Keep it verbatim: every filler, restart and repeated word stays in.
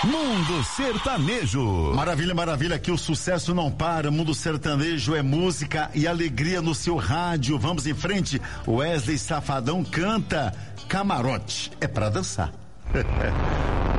Mundo Sertanejo. Maravilha, maravilha, que o sucesso não para. Mundo Sertanejo é música e alegria no seu rádio. Vamos em frente. Wesley Safadão canta Camarote. É pra dançar.